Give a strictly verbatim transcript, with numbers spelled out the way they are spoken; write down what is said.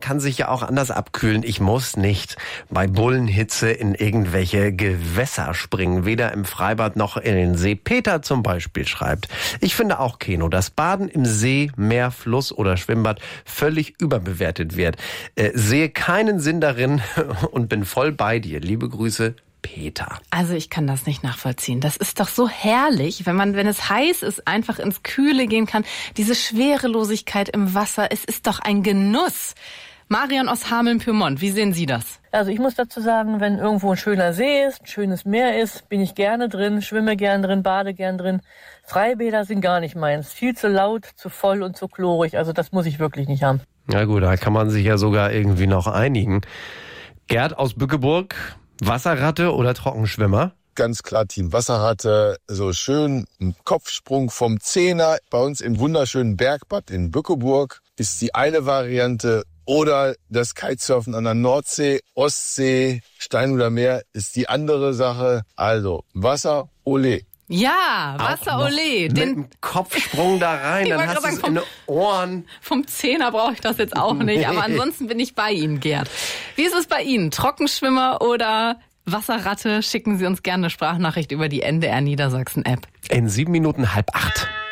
kann sich ja auch anders abkühlen. Ich muss nicht bei Bullenhitze in irgendwelche Gewässer springen, weder im Freibad noch in den See. Peter zum Beispiel schreibt: Ich finde auch, Keno, dass Baden im See, Meer, Fluss oder Schwimmbad völlig überbewertet wird. Äh, sehe keinen Sinn darin und bin voll bei dir. Liebe Grüße, Peter. Also ich kann das nicht nachvollziehen. Das ist doch so herrlich, wenn man, wenn es heiß ist, einfach ins Kühle gehen kann. Diese Schwerelosigkeit im Wasser, es ist doch ein Genuss. Marion aus Hameln-Pyrmont, wie sehen Sie das? Also ich muss dazu sagen, wenn irgendwo ein schöner See ist, ein schönes Meer ist, bin ich gerne drin, schwimme gern drin, bade gern drin. Freibäder sind gar nicht meins. Viel zu laut, zu voll und zu chlorig. Also das muss ich wirklich nicht haben. Na gut, da kann man sich ja sogar irgendwie noch einigen. Gerd aus Bückeburg: Wasserratte oder Trockenschwimmer? Ganz klar Team Wasserratte, so schön ein Kopfsprung vom Zehner. Bei uns im wunderschönen Bergbad in Bückeburg ist die eine Variante, oder das Kitesurfen an der Nordsee, Ostsee, Steinhuder Meer ist die andere Sache. Also Wasser, ole. Ja, Wasser, ole. Den mit dem Kopfsprung da rein, dann hast du es in den Ohren. Vom Zehner brauche ich das jetzt auch nicht, aber ansonsten bin ich bei Ihnen, Gerd. Wie ist es bei Ihnen? Trockenschwimmer oder Wasserratte? Schicken Sie uns gerne eine Sprachnachricht über die N D R Niedersachsen App. In sieben Minuten halb acht.